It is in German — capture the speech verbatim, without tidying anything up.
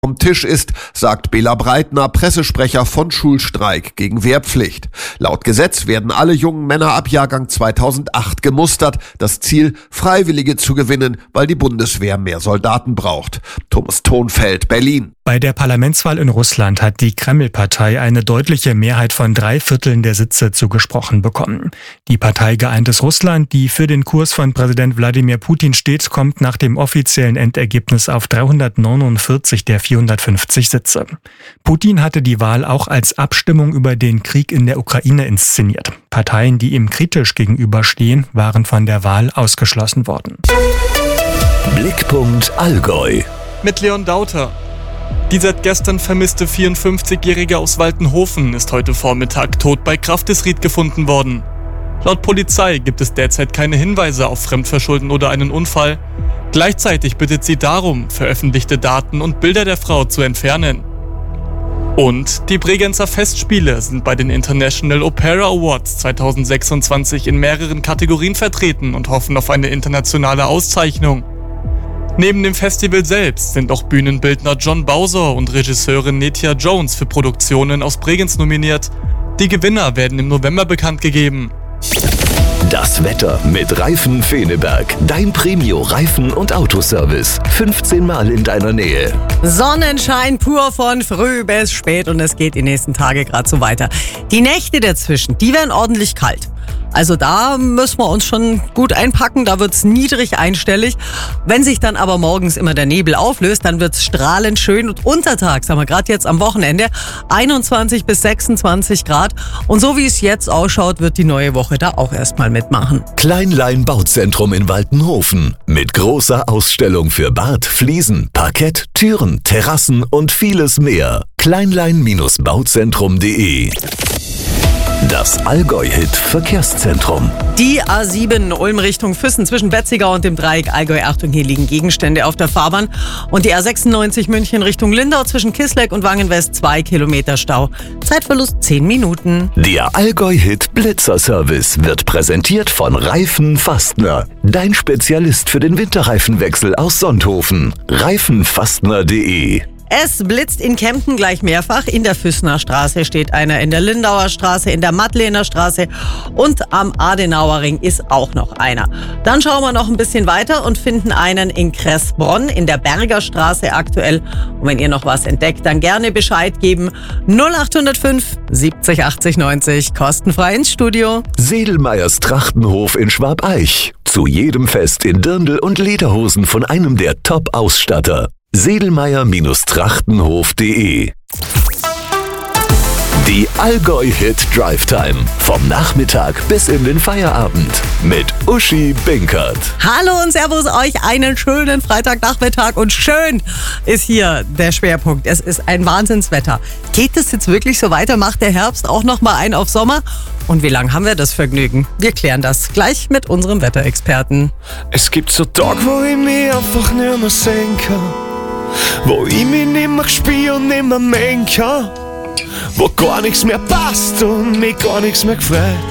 vom Tisch ist, sagt Bela Breitner, Pressesprecher von Schulstreik gegen Wehrpflicht. Laut Gesetz werden alle jungen Männer ab Jahrgang zweitausendacht gemustert. Das Ziel, Freiwillige zu gewinnen, weil die Bundeswehr mehr Soldaten braucht. Thomas Thonfeld, Berlin. Bei der Parlamentswahl in Russland hat die Kreml-Partei eine deutliche Mehrheit von drei Vierteln der Sitze zugesprochen bekommen. Die Partei Geeintes Russland, die für den Kurs von Präsident Wladimir Putin steht, kommt nach dem offiziellen Endergebnis auf dreihundertneunundvierzig der vierhundertfünfzig Sitze. Putin hatte die Wahl auch als Abstimmung über den Krieg in der Ukraine inszeniert. Parteien, die ihm kritisch gegenüberstehen, waren von der Wahl ausgeschlossen worden. Blickpunkt Allgäu. Mit Leon Dauter. Die seit gestern vermisste vierundfünfzigjährige aus Waltenhofen ist heute Vormittag tot bei Grafdesried gefunden worden. Laut Polizei gibt es derzeit keine Hinweise auf Fremdverschulden oder einen Unfall. Gleichzeitig bittet sie darum, veröffentlichte Daten und Bilder der Frau zu entfernen. Und die Bregenzer Festspiele sind bei den International Opera Awards zweitausendsechsundzwanzig in mehreren Kategorien vertreten und hoffen auf eine internationale Auszeichnung. Neben dem Festival selbst sind auch Bühnenbildner John Bowser und Regisseurin Netja Jones für Produktionen aus Bregenz nominiert. Die Gewinner werden im November bekannt gegeben. Das Wetter mit Reifen Feneberg. Dein Premio-Reifen- und Autoservice. fünfzehn Mal in deiner Nähe. Sonnenschein pur von früh bis spät und es geht die nächsten Tage gerade so weiter. Die Nächte dazwischen, die werden ordentlich kalt. Also da müssen wir uns schon gut einpacken, da wird's niedrig einstellig. Wenn sich dann aber morgens immer der Nebel auflöst, dann wird's strahlend schön und untertags, haben wir gerade jetzt am Wochenende, einundzwanzig bis sechsundzwanzig Grad. Und so wie es jetzt ausschaut, wird die neue Woche da auch erstmal mitmachen. Kleinlein Bauzentrum in Waltenhofen. Mit großer Ausstellung für Bad, Fliesen, Parkett, Türen, Terrassen und vieles mehr. kleinlein Bauzentrum punkt de. Das Allgäu-Hit-Verkehrszentrum. Die A sieben Ulm Richtung Füssen zwischen Betzigau und dem Dreieck Allgäu. Achtung, hier liegen Gegenstände auf der Fahrbahn. Und die A sechsundneunzig München Richtung Lindau zwischen Kisleck und Wangenwest zwei Kilometer Stau. Zeitverlust zehn Minuten. Der Allgäu-Hit Blitzer-Service wird präsentiert von Reifen Fastner. Dein Spezialist für den Winterreifenwechsel aus Sonthofen. reifenfastner punkt de. Es blitzt in Kempten gleich mehrfach. In der Füssener Straße steht einer, in der Lindauer Straße, in der Madlener Straße und am Adenauer Ring ist auch noch einer. Dann schauen wir noch ein bisschen weiter und finden einen in Kressbronn, in der Berger Straße aktuell. Und wenn ihr noch was entdeckt, dann gerne Bescheid geben. null acht null fünf siebzig achtzig neunzig, kostenfrei ins Studio. Sedelmeyers Trachtenhof in Schwabeich. Zu jedem Fest in Dirndl und Lederhosen von einem der Top-Ausstatter. Sedelmeier Trachtenhof punkt de. Die Allgäu-Hit Drive Time. Vom Nachmittag bis in den Feierabend. Mit Uschi Binkert. Hallo und Servus euch. Einen schönen Freitagnachmittag und schön ist hier der Schwerpunkt. Es ist ein Wahnsinnswetter. Geht es jetzt wirklich so weiter? Macht der Herbst auch noch mal einen auf Sommer? Und wie lange haben wir das Vergnügen? Wir klären das gleich mit unserem Wetterexperten. Es gibt so Tage, wo ich mich einfach nicht mehr sehen kann. Wo ich mich nicht mehr spüre und nicht mehr mengen kann. Wo gar nichts mehr passt und mich gar nichts mehr gefreut.